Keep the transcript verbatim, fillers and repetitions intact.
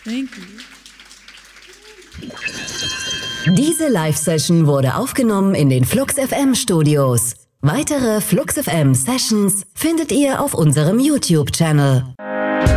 Thank you. Diese Live-Session wurde aufgenommen in den Flux F M Studios. Weitere Flux F M Sessions findet ihr auf unserem YouTube-Channel.